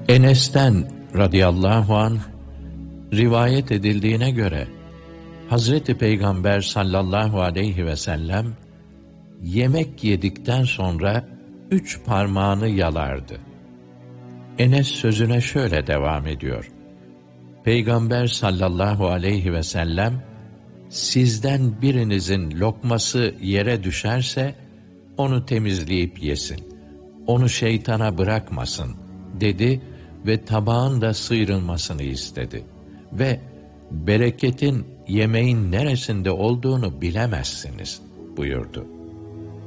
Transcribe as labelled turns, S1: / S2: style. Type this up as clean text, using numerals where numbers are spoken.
S1: Enes'ten radıyallahu anh rivayet edildiğine göre Hazreti Peygamber sallallahu aleyhi ve sellem yemek yedikten sonra 3 parmağını yalardı. Enes sözüne şöyle devam ediyor. Peygamber sallallahu aleyhi ve sellem, sizden birinizin lokması yere düşerse onu temizleyip yesin. Onu şeytana bırakmasın dedi ve tabağın da sıyrılmasını istedi. Ve bereketin yemeğin neresinde olduğunu bilemezsiniz buyurdu.